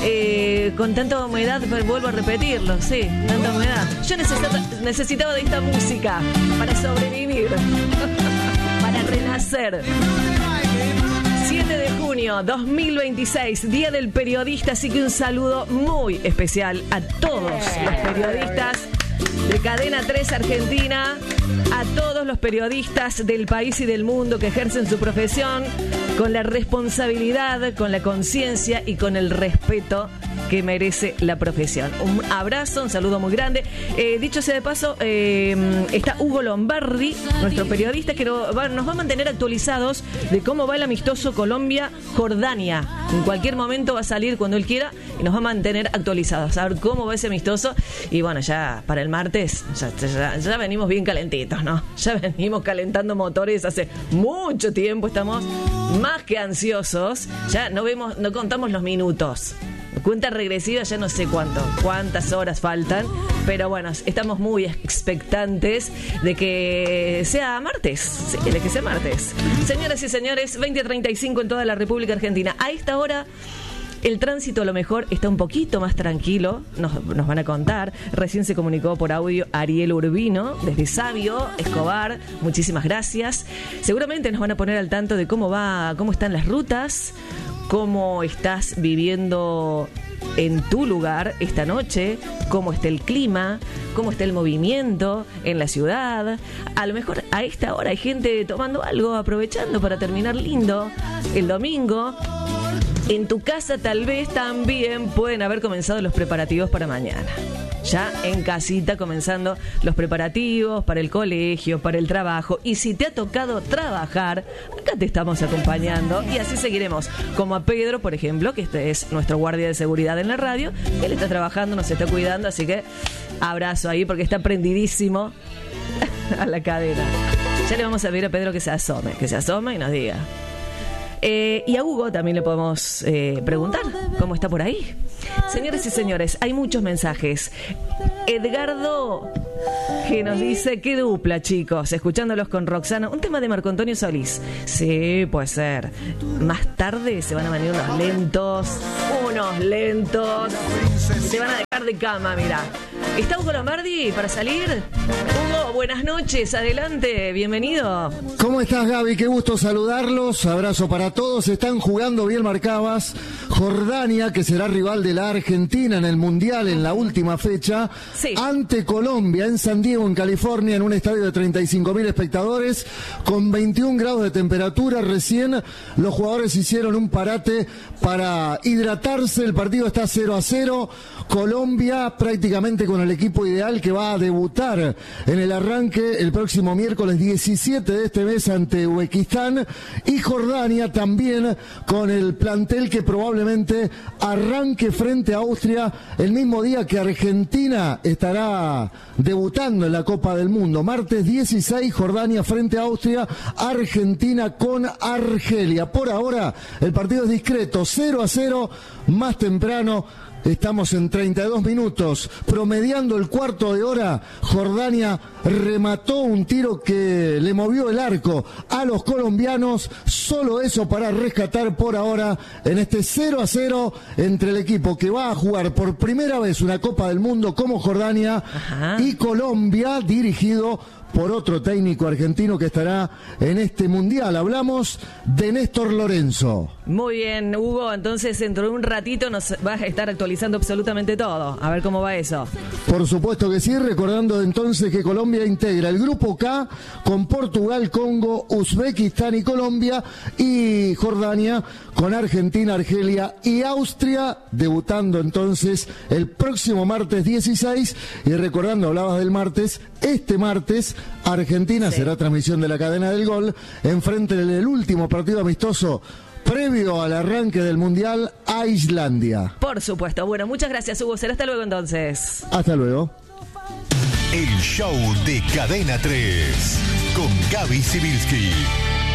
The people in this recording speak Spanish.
con tanta humedad, vuelvo a repetirlo, sí, tanta humedad. Yo necesitaba de esta música para sobrevivir, para renacer. 7 de junio 2026, Día del Periodista, así que un saludo muy especial a todos los periodistas de Cadena 3 Argentina, a todos los periodistas del país y del mundo que ejercen su profesión con la responsabilidad, con la conciencia y con el respeto que merece la profesión. Un abrazo, un saludo muy grande. Dicho sea de paso, está Hugo Lombardi, nuestro periodista, que nos va a mantener actualizados de cómo va el amistoso Colombia-Jordania. En cualquier momento va a salir cuando él quiera y nos va a mantener actualizados, a ver cómo va ese amistoso. Y bueno, ya para el martes, ya venimos bien calentitos, ¿no? Ya venimos calentando motores hace mucho tiempo, estamos más que ansiosos. Ya no contamos los minutos. Cuenta regresiva, ya no sé cuántas horas faltan, pero bueno, estamos muy expectantes de que sea martes. Sí, de que sea martes. Señoras y señores, 20:35 en toda la República Argentina. A esta hora el tránsito a lo mejor está un poquito más tranquilo, nos van a contar. Recién se comunicó por audio Ariel Urbino desde Sabio, Escobar. Muchísimas gracias. Seguramente nos van a poner al tanto de cómo están las rutas, cómo estás viviendo en tu lugar esta noche, cómo está el clima, cómo está el movimiento en la ciudad. A lo mejor a esta hora hay gente tomando algo, aprovechando para terminar lindo el domingo. En tu casa tal vez también pueden haber comenzado los preparativos para mañana. Ya en casita comenzando los preparativos para el colegio, para el trabajo. Y si te ha tocado trabajar, acá te estamos acompañando y así seguiremos. Como a Pedro, por ejemplo, que este es nuestro guardia de seguridad en la radio. Él está trabajando, nos está cuidando, así que abrazo ahí porque está prendidísimo a la cadena. Ya le vamos a pedir a Pedro que se asome y nos diga. Y a Hugo también le podemos preguntar cómo está por ahí. Señores y señores, hay muchos mensajes. Edgardo, que nos dice: qué dupla, chicos, escuchándolos con Roxana. Un tema de Marco Antonio Solís. Sí, puede ser. Más tarde se van a venir unos lentos. Se van a dejar de cama, mirá. ¿Está Hugo Lombardi para salir? Hugo, buenas noches, adelante, bienvenido. ¿Cómo estás, Gaby? Qué gusto saludarlos, abrazo para todos. Están jugando, bien marcabas, Jordania, que será rival de la Argentina en el Mundial en la última fecha, sí, ante Colombia en San Diego, en California, en un estadio de 35.000 espectadores, con 21 grados de temperatura. Recién los jugadores hicieron un parate para hidratarse. El partido está 0-0. Colombia prácticamente con el equipo ideal, que va a debutar en el arranque el próximo miércoles 17 de este mes ante Uzbekistán, y Jordania también con el plantel que probablemente arranque frente a Austria el mismo día que Argentina estará debutando en la Copa del Mundo. Martes 16, Jordania frente a Austria, Argentina con Argelia. Por ahora el partido es discreto, 0-0. Más temprano, estamos en 32 minutos, promediando el cuarto de hora. Jordania remató un tiro que le movió el arco a los colombianos. Solo eso para rescatar por ahora en este 0-0 entre el equipo que va a jugar por primera vez una Copa del Mundo como Jordania, ajá, y Colombia, dirigido por otro técnico argentino que estará en este Mundial. Hablamos de Néstor Lorenzo. Muy bien, Hugo, entonces dentro de un ratito nos vas a estar actualizando absolutamente todo. A ver cómo va eso. Por supuesto que sí, recordando entonces que Colombia integra el grupo K con Portugal, Congo, Uzbekistán y Colombia, y Jordania con Argentina, Argelia y Austria, debutando entonces el próximo martes 16. Y recordando, hablabas del martes, este martes Argentina, sí, será transmisión de la cadena del gol, enfrente del último partido amistoso previo al arranque del Mundial a Islandia. Por supuesto. Bueno, muchas gracias, Hugo. Será hasta luego entonces. Hasta luego. El show de Cadena 3 con Gaby Sibilski.